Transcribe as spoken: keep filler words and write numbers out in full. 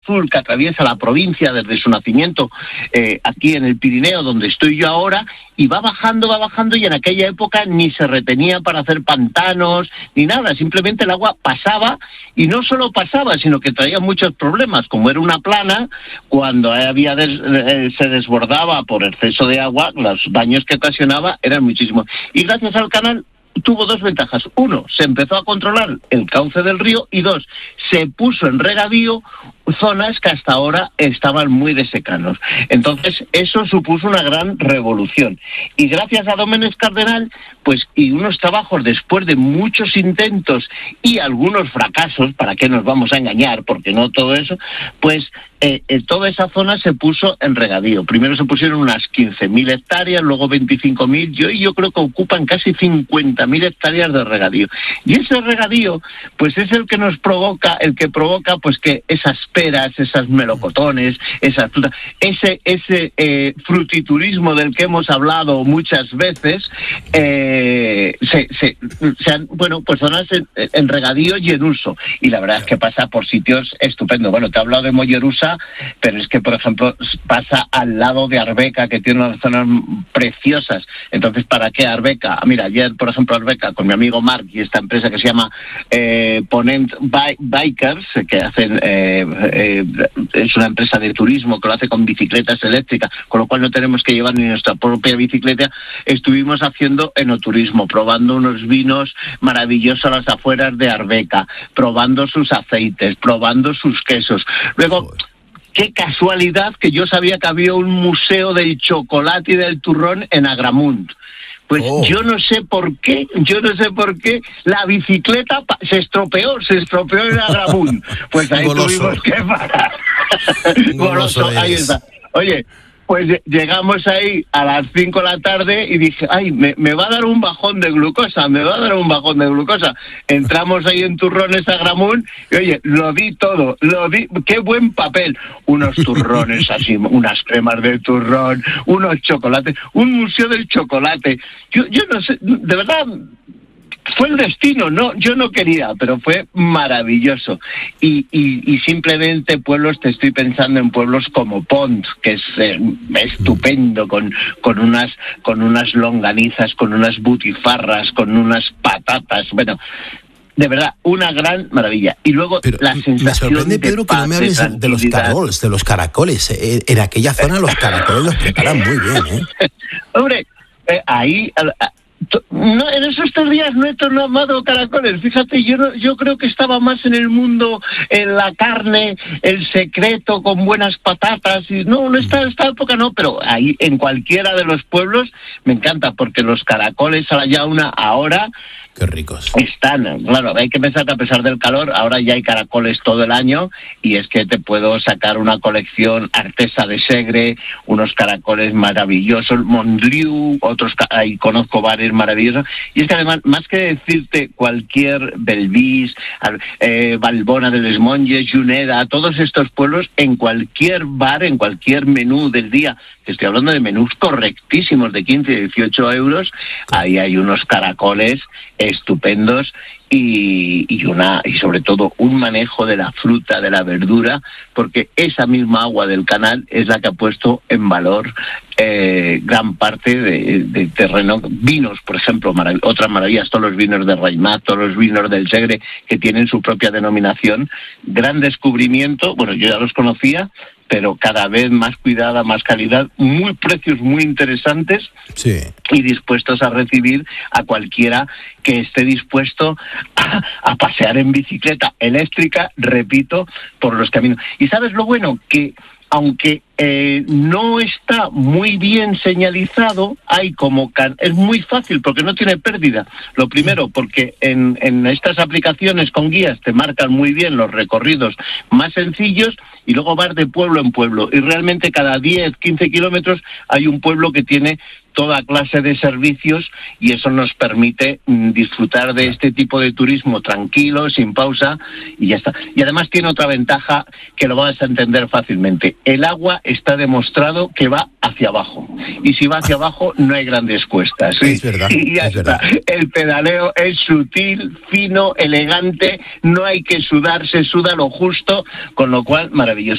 azul que atraviesa la provincia desde su nacimiento, eh, aquí en el Pirineo, donde estoy yo ahora, y va bajando, va bajando, y en aquella época ni se retenía para hacer pantanos, ni nada, simplemente el agua pasaba, y no solo pasaba, sino que traía muchos problemas, como era una plana, cuando había des, eh, se desbordaba por exceso de agua, los daños que ocasionaba eran muchísimos. Y gracias al canal tuvo dos ventajas. Uno, se empezó a controlar el cauce del río, y dos, se puso en regadío zonas que hasta ahora estaban muy desecados. Entonces, eso supuso una gran revolución. Y gracias a Domènech Cardenal, pues, y unos trabajos después de muchos intentos y algunos fracasos, ¿para qué nos vamos a engañar? Porque no todo eso, pues, eh, eh, toda esa zona se puso en regadío. Primero se pusieron unas quince mil hectáreas, luego veinticinco mil, yo, yo creo que ocupan casi cincuenta mil hectáreas de regadío. Y ese regadío, pues, es el que nos provoca, el que provoca, pues, que esas peras, esas melocotones, esas frutas, ese ese eh, frutiturismo del que hemos hablado muchas veces, eh, se, se, se han, bueno, pues zonas en, en regadío y en uso, y la verdad es que pasa por sitios estupendos. Bueno, te he hablado de Mollerusa, pero es que, por ejemplo, pasa al lado de Arbeca, que tiene unas zonas preciosas. Entonces, ¿para qué Arbeca? Mira, ayer, por ejemplo, Arbeca, con mi amigo Marc y esta empresa que se llama eh, Ponent Bikers, que hacen eh, Eh, es una empresa de turismo que lo hace con bicicletas eléctricas, con lo cual no tenemos que llevar ni nuestra propia bicicleta. Estuvimos haciendo enoturismo, probando unos vinos maravillosos a las afueras de Arbeca, probando sus aceites, probando sus quesos. Luego, qué casualidad que yo sabía que había un museo del chocolate y del turrón en Agramunt. Pues oh. yo no sé por qué, yo no sé por qué la bicicleta pa- se estropeó, se estropeó en Agramunt. Pues ahí Goloso. tuvimos que parar. Goloso, ahí está. Oye, pues llegamos ahí a las cinco de la tarde y dije, ay, me, me va a dar un bajón de glucosa, me va a dar un bajón de glucosa. Entramos ahí en Turrones Agramunt y, oye, lo di todo, lo di, qué buen papel. Unos turrones así, unas cremas de turrón, unos chocolates, un museo del chocolate. Yo, yo no sé, de verdad, fue el destino, no, yo no quería, pero fue maravilloso. Y, y, y simplemente pueblos, te estoy pensando en pueblos como Pont, que es eh, estupendo, con, con unas, con unas longanizas, con unas butifarras, con unas patatas, bueno, de verdad, una gran maravilla. Y luego pero la sensación me sorprende, de Pedro, que paz, no me hables de, de los caracoles, de los caracoles. Eh, en aquella zona los caracoles los preparan muy bien, ¿eh? Hombre, eh, ahí... A, No, en esos tres días no he tomado caracoles. Fíjate, yo no, yo creo que estaba más en el mundo, en la carne, el secreto con buenas patatas. Y no, en esta, esta época no, pero ahí en cualquiera de los pueblos me encanta, porque los caracoles a la yauna ahora... Qué ricos. Están, claro, hay que pensar que a pesar del calor, ahora ya hay caracoles todo el año, y es que te puedo sacar una colección Artesa de Segre, unos caracoles maravillosos, Montliu, otros, ahí conozco varios maravillosos, y es que además, más que decirte cualquier Belvis, eh, Valbona de les Monges, Juneda, todos estos pueblos, en cualquier bar, en cualquier menú del día, que estoy hablando de menús correctísimos de quince y dieciocho euros, ahí hay unos caracoles estupendos y, y una y sobre todo un manejo de la fruta, de la verdura, porque esa misma agua del canal es la que ha puesto en valor eh, gran parte de, de terreno. Vinos, por ejemplo, marav- otras maravillas, todos los vinos de Raimat, todos los vinos del Segre, que tienen su propia denominación. Gran descubrimiento, bueno, yo ya los conocía, pero cada vez más cuidada, más calidad, muy precios muy interesantes, sí, y dispuestos a recibir a cualquiera que esté dispuesto a, a pasear en bicicleta eléctrica, repito, por los caminos. ¿Y sabes lo bueno? Que aunque eh, no está muy bien señalizado, hay como can- es muy fácil porque no tiene pérdida. Lo primero, porque en, en estas aplicaciones con guías te marcan muy bien los recorridos más sencillos, y luego vas de pueblo en pueblo, y realmente cada diez, quince kilómetros hay un pueblo que tiene toda clase de servicios, y eso nos permite mm, disfrutar de este tipo de turismo tranquilo, sin pausa, y ya está. Y además tiene otra ventaja que lo vas a entender fácilmente. El agua está demostrado que va hacia abajo, y si va hacia abajo no hay grandes cuestas, ¿sí? Es verdad, Y ya es está. verdad. El pedaleo es sutil, fino, elegante, no hay que sudar, se suda lo justo, con lo cual maravilloso.